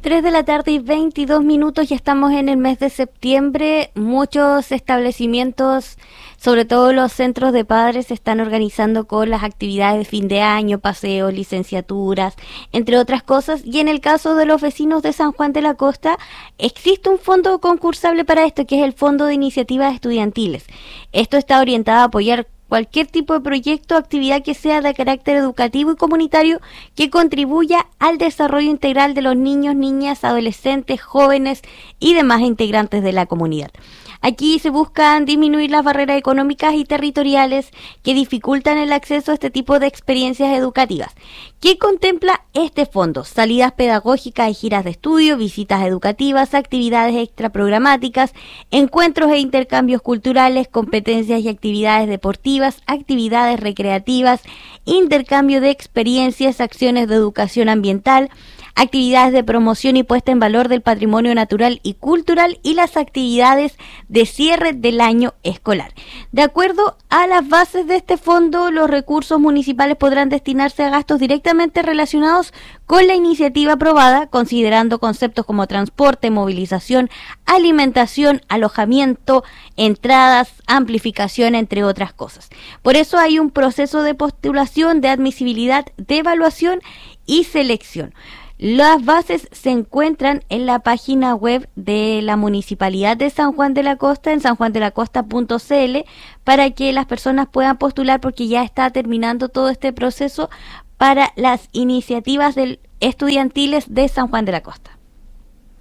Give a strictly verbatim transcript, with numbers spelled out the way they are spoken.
Tres de la tarde y veintidós minutos, ya estamos en el mes de septiembre. Muchos establecimientos, sobre todo los centros de padres, se están organizando con las actividades de fin de año, paseos, licenciaturas, entre otras cosas. Y en el caso de los vecinos de San Juan de la Costa, existe un fondo concursable para esto, que es el Fondo de Iniciativas Estudiantiles. Esto está orientado a apoyar cualquier tipo de proyecto o actividad que sea de carácter educativo y comunitario que contribuya al desarrollo integral de los niños, niñas, adolescentes, jóvenes y demás integrantes de la comunidad. Aquí se buscan disminuir las barreras económicas y territoriales que dificultan el acceso a este tipo de experiencias educativas. ¿Qué contempla este fondo? Salidas pedagógicas y giras de estudio, visitas educativas, actividades extraprogramáticas, encuentros e intercambios culturales, competencias y actividades deportivas, actividades recreativas, intercambio de experiencias, acciones de educación ambiental, actividades de promoción y puesta en valor del patrimonio natural y cultural y las actividades de cierre del año escolar. De acuerdo a las bases de este fondo, los recursos municipales podrán destinarse a gastos directamente relacionados con la iniciativa aprobada, considerando conceptos como transporte, movilización, alimentación, alojamiento, entradas, amplificación, entre otras cosas. Por eso hay un proceso de postulación, de admisibilidad, de evaluación y selección. Las bases se encuentran en la página web de la Municipalidad de San Juan de la Costa, en san juan de la costa punto c l, para que las personas puedan postular, porque ya está terminando todo este proceso para las iniciativas del estudiantiles de San Juan de la Costa.